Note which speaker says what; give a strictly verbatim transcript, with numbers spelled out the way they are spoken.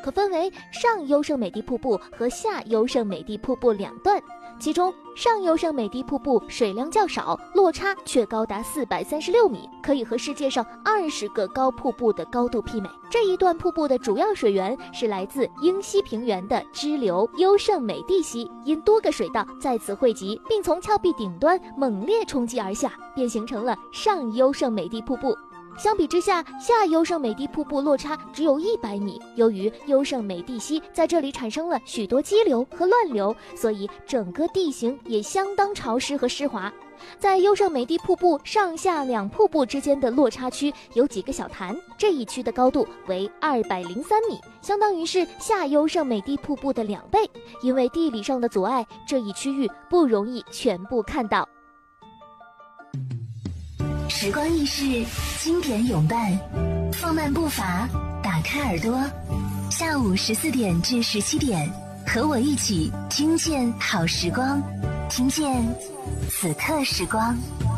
Speaker 1: 可分为上优胜美地瀑布和下优胜美地瀑布两段。其中上优胜美地瀑布水量较少，落差却高达四百三十六米，可以和世界上二十个高瀑布的高度媲美。这一段瀑布的主要水源是来自英西平原的支流优胜美地溪，因多个水道在此汇集，并从峭壁顶端猛烈冲击而下，便形成了上优胜美地瀑布。相比之下，下优胜美地瀑布落差只有一百米。由于优胜美地溪在这里产生了许多激流和乱流，所以整个地形也相当潮湿和湿滑。在优胜美地瀑布上下两瀑布之间的落差区有几个小潭，这一区的高度为二百零三米，相当于是下优胜美地瀑布的两倍。因为地理上的阻碍，这一区域不容易全部看到。
Speaker 2: 时光易逝，经典永伴，放慢步伐，打开耳朵，下午十四点至十七点，和我一起听见好时光，听见此刻时光。